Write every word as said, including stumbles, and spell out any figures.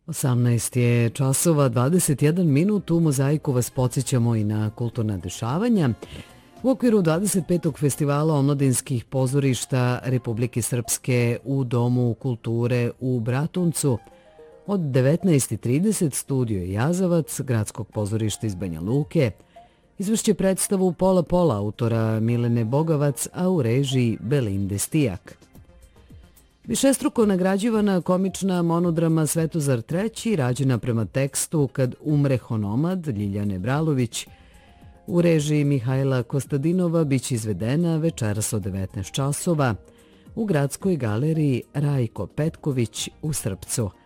osamnaest je časova dvadeset jedan minut. U Mozaiku vas podsjećamo i na kulturna dešavanja. U okviru dvadeset petog festivala omladinskih pozorišta Republike Srpske u Domu kulture u Bratuncu od devetnaest i trideset studio Jazavac, gradskog pozorišta iz Banja Luke, izvršće predstavu Pola Pola autora Milene Bogavac, a u režiji Belinde Stijak. Višestruko nagrađivana komična monodrama Svetozar treći, rađena prema tekstu Kad umre honomad Ljiljane Bralović, u režiji Mihajla Kostadinova, biće izvedena večeras od devetnaest časova u Gradskoj galeriji Rajko Petković u Srpcu.